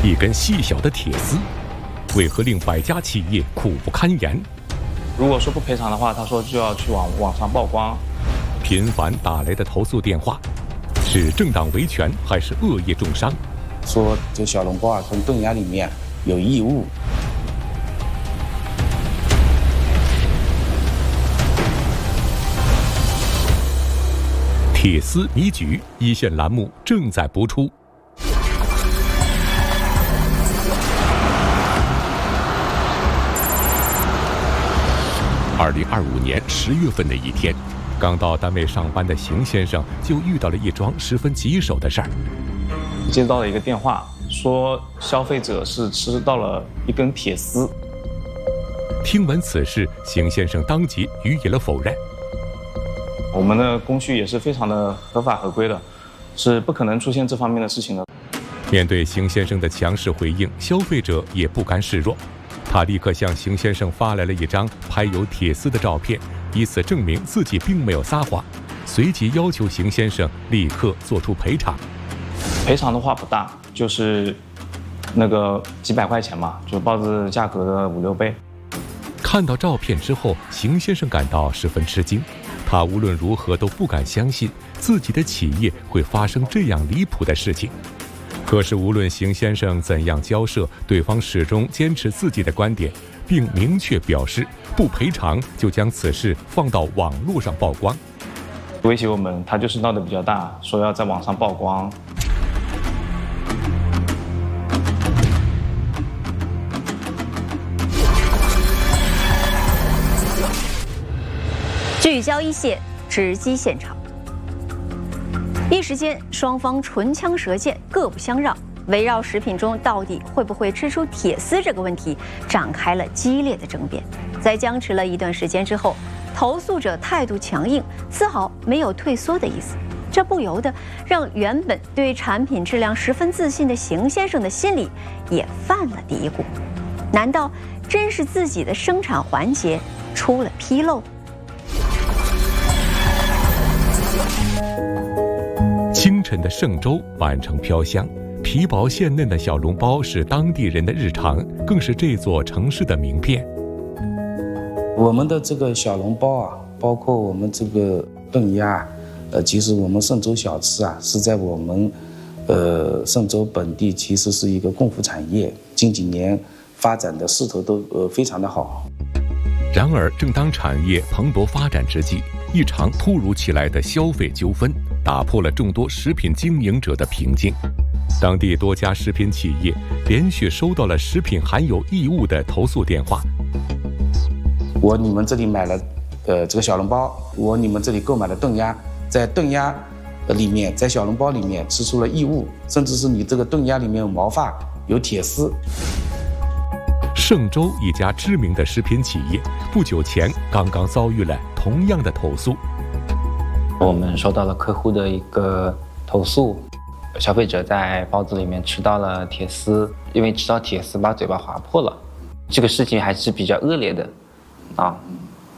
一根细小的铁丝，为何令百家企业苦不堪言？ 如果说不赔偿的话，他说就要去网上曝光。 频繁打来的投诉电话，是政党维权还是恶意重伤？ 说这小笼包啊，从炖鸭里面有异物。 铁丝迷局一线栏目正在播出。2025年10月份的一天，刚到单位上班的邢先生就遇到了一桩十分棘手的事儿。 接到了一个电话，说消费者是吃到了一根铁丝。 听闻此事，邢先生当即予以了否认。 我们的工序也是非常的合法合规的，是不可能出现这方面的事情的。 面对邢先生的强势回应，消费者也不甘示弱，他立刻向邢先生发来了一张拍有铁丝的照片，以此证明自己并没有撒谎，随即要求邢先生立刻做出赔偿。 赔偿的话不大，就是那个几百块钱嘛，就包子价格的5、6倍。 看到照片之后，邢先生感到十分吃惊，他无论如何都不敢相信自己的企业会发生这样离谱的事情。可是无论邢先生怎样交涉，对方始终坚持自己的观点，并明确表示不赔偿就将此事放到网络上曝光。 威胁我们，他就是闹得比较大，说要在网上曝光。 聚焦一线，直击现场。一时间，双方唇枪舌剑，各不相让，围绕食品中到底会不会吃出铁丝这个问题，展开了激烈的争辩。在僵持了一段时间之后，投诉者态度强硬，丝毫没有退缩的意思。这不由得让原本对产品质量十分自信的邢先生的心里也犯了嘀咕：难道真是自己的生产环节出了纰漏？ 清晨的嵊粥满城飘香，皮薄馅嫩的小笼包是当地人的日常，更是这座城市的名片。 我们的这个小笼包啊，包括我们这个炖鸭，其实我们嵊粥小吃啊，是在我们嵊州本地其实是一个共富产业，近几年发展的势头都非常的好。 然而，正当产业蓬勃发展之际，一场突如其来的消费纠纷打破了众多食品经营者的平静。当地多家食品企业连续收到了食品含有异物的投诉电话。 你们这里买了这个小笼包，你们这里购买了炖鸭，在炖鸭里面，在小笼包里面吃出了异物，甚至是你这个炖鸭里面有毛发，有铁丝。 嵊州一家知名的食品企业不久前刚刚遭遇了同样的投诉。 我们收到了客户的一个投诉，消费者在包子里面吃到了铁丝，因为吃到铁丝把嘴巴划破了，这个事情还是比较恶劣的啊。